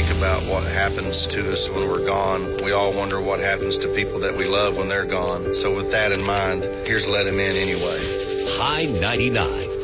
think about what happens to us when we're gone. We all wonder what happens to people that we love when they're gone. So with that in mind, here's Let Him In Anyway. High 99.